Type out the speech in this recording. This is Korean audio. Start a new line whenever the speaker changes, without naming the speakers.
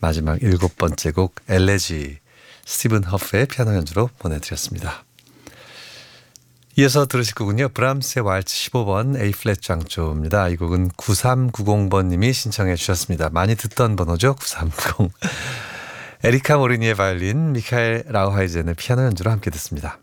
마지막 7번째 곡 엘레지 스티븐 허프의 피아노 연주로 보내드렸습니다. 이어서 들으실 곡은요. 브람스의 왈츠 15번 A플랫 장조입니다. 이 곡은 9390번님이 신청해 주셨습니다. 많이 듣던 번호죠. 9390. 에리카 모리니의 바이올린, 미카엘 라우하이젠의 피아노 연주로 함께 듣습니다.